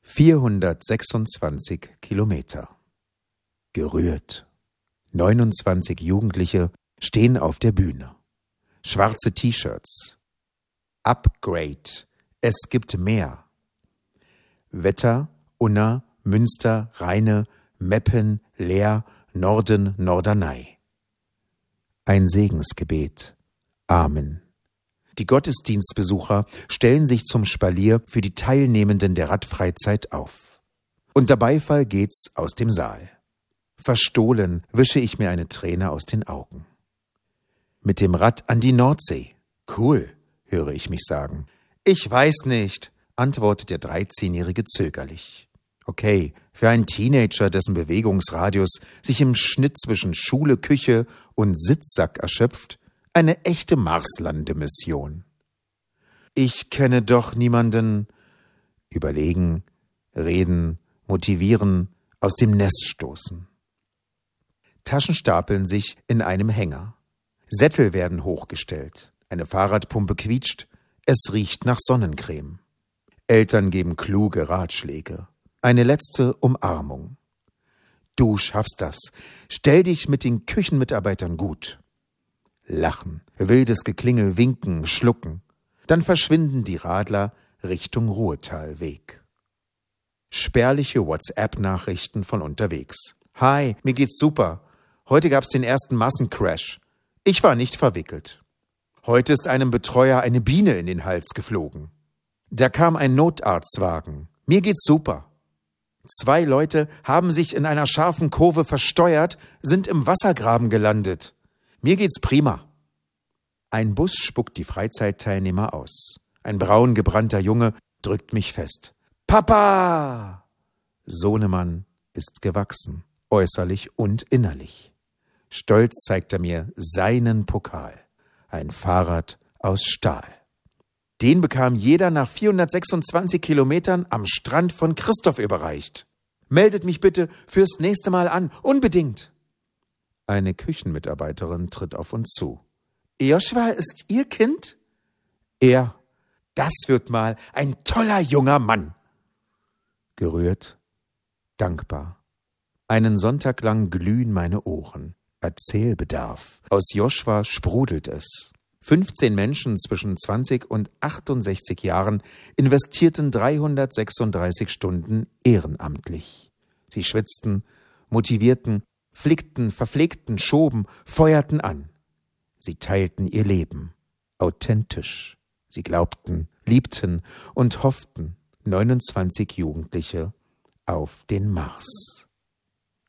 426 Kilometer. Gerührt. 29 Jugendliche stehen auf der Bühne. Schwarze T-Shirts. Upgrade. Es gibt mehr. Wetter, Unna, Münster, Rheine, Meppen, Leer, Norden, Norderney. Ein Segensgebet. Amen. Die Gottesdienstbesucher stellen sich zum Spalier für die Teilnehmenden der Radfreizeit auf. Unter Beifall geht's aus dem Saal. Verstohlen wische ich mir eine Träne aus den Augen. Mit dem Rad an die Nordsee. Cool, höre ich mich sagen. Ich weiß nicht, antwortet der 13-Jährige zögerlich. Okay, für einen Teenager, dessen Bewegungsradius sich im Schnitt zwischen Schule, Küche und Sitzsack erschöpft, eine echte Marslandemission. Ich kenne doch niemanden. Überlegen, reden, motivieren, aus dem Nest stoßen. Taschen stapeln sich in einem Hänger. Sättel werden hochgestellt. Eine Fahrradpumpe quietscht. Es riecht nach Sonnencreme. Eltern geben kluge Ratschläge. Eine letzte Umarmung. Du schaffst das. Stell dich mit den Küchenmitarbeitern gut. Lachen, wildes Geklingel, winken, schlucken. Dann verschwinden die Radler Richtung Ruhrtalweg. Spärliche WhatsApp-Nachrichten von unterwegs. Hi, mir geht's super. Heute gab's den ersten Massencrash. Ich war nicht verwickelt. Heute ist einem Betreuer eine Biene in den Hals geflogen. Da kam ein Notarztwagen. Mir geht's super. 2 Leute haben sich in einer scharfen Kurve versteuert, sind im Wassergraben gelandet. Mir geht's prima. Ein Bus spuckt die Freizeitteilnehmer aus. Ein braun gebrannter Junge drückt mich fest. Papa! Sohnemann ist gewachsen, äußerlich und innerlich. Stolz zeigt er mir seinen Pokal. Ein Fahrrad aus Stahl. Den bekam jeder nach 426 Kilometern am Strand von Christoph überreicht. Meldet mich bitte fürs nächste Mal an, unbedingt. Eine Küchenmitarbeiterin tritt auf uns zu. Joshua ist Ihr Kind? Er. Das wird mal ein toller junger Mann. Gerührt, dankbar. Einen Sonntag lang glühen meine Ohren. Erzählbedarf. Aus Joshua sprudelt es. 15 Menschen zwischen 20 und 68 Jahren investierten 336 Stunden ehrenamtlich. Sie schwitzten, motivierten, flickten, verpflegten, schoben, feuerten an. Sie teilten ihr Leben. Authentisch. Sie glaubten, liebten und hofften. 29 Jugendliche auf den Mars.